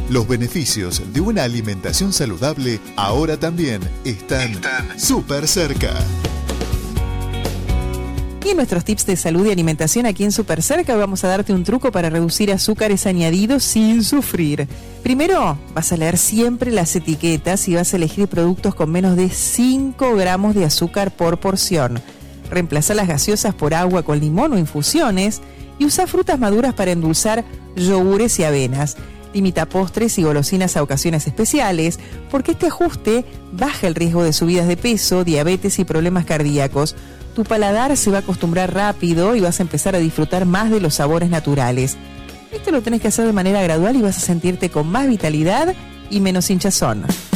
Los beneficios de una alimentación saludable ahora también están súper cerca. Y en nuestros tips de salud y alimentación aquí en Súper Cerca vamos a darte un truco para reducir azúcares añadidos sin sufrir. Primero, vas a leer siempre las etiquetas y vas a elegir productos con menos de 5 gramos de azúcar por porción. Reemplaza las gaseosas por agua con limón o infusiones y usa frutas maduras para endulzar yogures y avenas. Limita postres y golosinas a ocasiones especiales, porque este ajuste baja el riesgo de subidas de peso, diabetes y problemas cardíacos. Tu paladar se va a acostumbrar rápido y vas a empezar a disfrutar más de los sabores naturales. Esto lo tenés que hacer de manera gradual y vas a sentirte con más vitalidad y menos hinchazón.